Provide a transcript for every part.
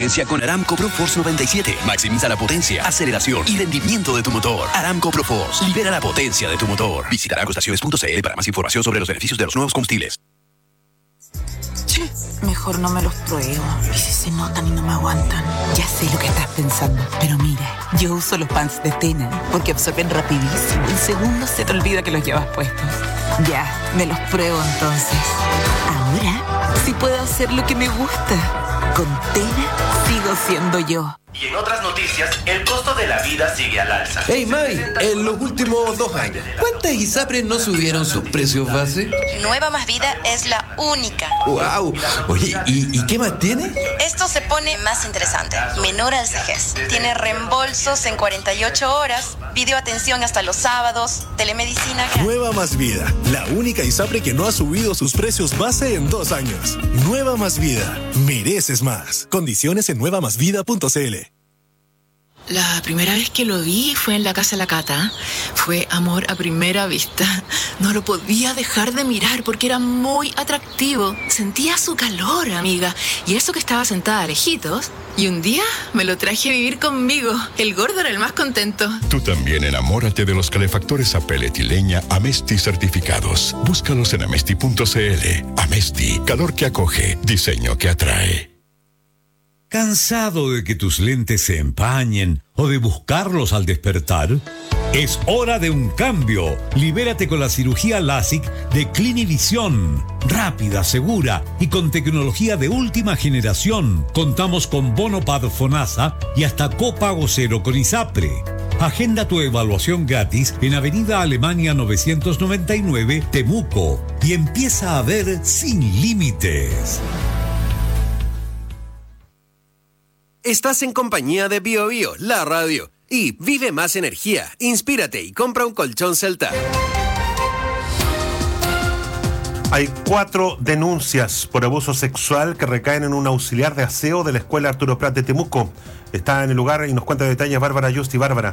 potencia con Aramco ProForce 97. Maximiza la potencia, aceleración y rendimiento de tu motor. Aramco ProForce. Libera la potencia de tu motor. Visita aramcoestaciones.cl para más información sobre los beneficios de los nuevos combustibles. Mejor no me los pruebo. ¿Y si se notan y no me aguantan? Ya sé lo que estás pensando, pero mira, yo uso los pants de Tena porque absorben rapidísimo. En segundos se te olvida que los llevas puestos. Ya, me los pruebo entonces. Ahora sí puedo hacer lo que me gusta. Con Tena sigo siendo yo. Y en otras noticias, el costo de la vida sigue al alza. Hey May, en los últimos 2 años, ¿cuántas ISAPRES no subieron sus precios base? Nueva Más Vida es la única. ¡Wow! Oye, ¿y qué más tiene? Esto se pone más interesante. Menor al CGES. Tiene reembolsos en 48 horas, videoatención hasta los sábados, telemedicina. Nueva Más Vida, la única ISAPRE que no ha subido sus precios base en 2 años. Nueva Más Vida, mereces más. Condiciones en nuevamasvida.cl. La primera vez que lo vi fue en la casa de la Cata. Fue amor a primera vista. No lo podía dejar de mirar porque era muy atractivo. Sentía su calor, amiga. Y eso que estaba sentada a lejitos. Y un día me lo traje a vivir conmigo. El gordo era el más contento. Tú también enamórate de los calefactores a pellet y leña Amesti certificados. Búscalos en amesti.cl. Amesti, calor que acoge, diseño que atrae. ¿Cansado de que tus lentes se empañen o de buscarlos al despertar? Es hora de un cambio. Libérate con la cirugía LASIK de Clinivision. Rápida, segura y con tecnología de última generación. Contamos con Bonopad Fonasa y hasta copago cero con ISAPRE. Agenda tu evaluación gratis en Avenida Alemania 999, Temuco, y empieza a ver sin límites. Estás en compañía de Bio Bio, la radio. Y vive más energía, inspírate y compra un colchón Celta. Hay 4 denuncias por abuso sexual que recaen en un auxiliar de aseo de la Escuela Arturo Prat de Temuco. Está en el lugar y nos cuenta detalles Bárbara Justi. Bárbara.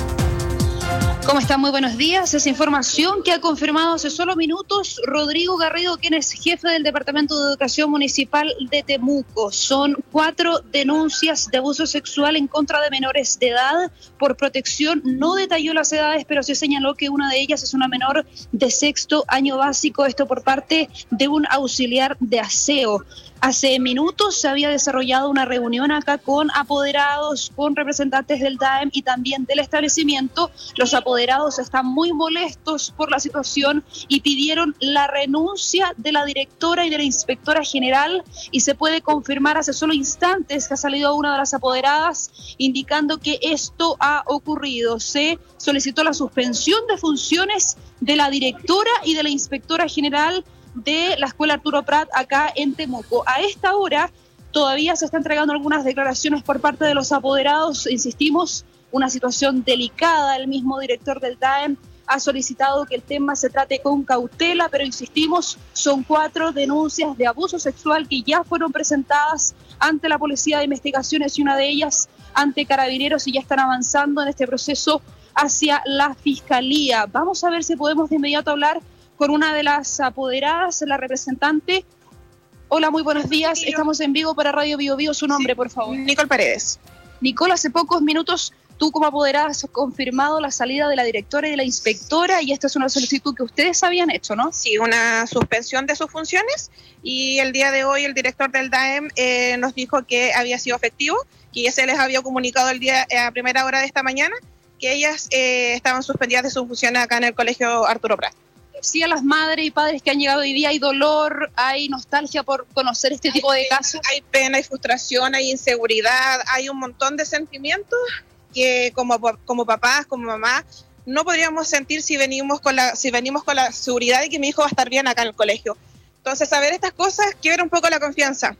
¿Cómo están? Muy buenos días. Es información que ha confirmado hace solo minutos Rodrigo Garrido, quien es jefe del Departamento de Educación Municipal de Temuco. Son 4 denuncias de abuso sexual en contra de menores de edad. Por protección no detalló las edades, pero sí señaló que una de ellas es una menor de 6º año básico, esto por parte de un auxiliar de aseo. Hace minutos se había desarrollado una reunión acá con apoderados, con representantes del DAEM y también del establecimiento. Los apoderados están muy molestos por la situación y pidieron la renuncia de la directora y de la inspectora general, y se puede confirmar hace solo instantes que ha salido una de las apoderadas indicando que esto ha ocurrido. Se solicitó la suspensión de funciones de la directora y de la inspectora general de la Escuela Arturo Prat acá en Temuco. A esta hora todavía se están entregando algunas declaraciones por parte de los apoderados. Insistimos, una situación delicada. El mismo director del DAEM ha solicitado que el tema se trate con cautela, pero insistimos, son 4 denuncias de abuso sexual que ya fueron presentadas ante la Policía de Investigaciones y una de ellas ante Carabineros, y ya están avanzando en este proceso hacia la Fiscalía. Vamos a ver si podemos de inmediato hablar con una de las apoderadas, la representante. Hola, muy buenos días. Estamos en vivo para Radio Bio Bio. Su nombre, por favor. Nicole Paredes. Nicole, hace pocos minutos tú como apoderada has confirmado la salida de la directora y de la inspectora, y esta es una solicitud que ustedes habían hecho, ¿no? Sí, una suspensión de sus funciones, y el día de hoy el director del DAEM nos dijo que había sido efectivo, que ya se les había comunicado el día a primera hora de esta mañana que ellas estaban suspendidas de sus funciones acá en el Colegio Arturo Prat. Sí, a las madres y padres que han llegado hoy día, hay dolor, hay nostalgia por conocer este tipo de casos. Hay pena, hay frustración, hay inseguridad, hay un montón de sentimientos que como papás, como mamá, no podríamos sentir si venimos con la seguridad de que mi hijo va a estar bien acá en el colegio. Entonces, saber estas cosas quiebra un poco la confianza.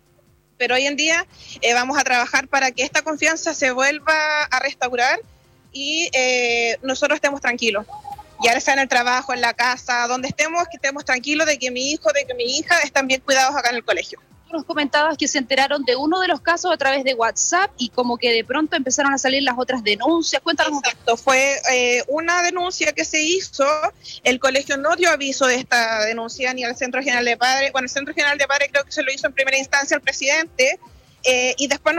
Pero hoy en día vamos a trabajar para que esta confianza se vuelva a restaurar y nosotros estemos tranquilos. Ya sea en el trabajo, en la casa, donde estemos, que estemos tranquilos de que mi hijo, de que mi hija están bien cuidados acá en el colegio. Tú nos comentabas que se enteraron de uno de los casos a través de WhatsApp y como que de pronto empezaron a salir las otras denuncias. Cuéntanos un poco. Exacto, fue una denuncia que se hizo. El colegio no dio aviso de esta denuncia ni al Centro General de Padres. Bueno, el Centro General de Padres creo que se lo hizo en primera instancia el presidente, y después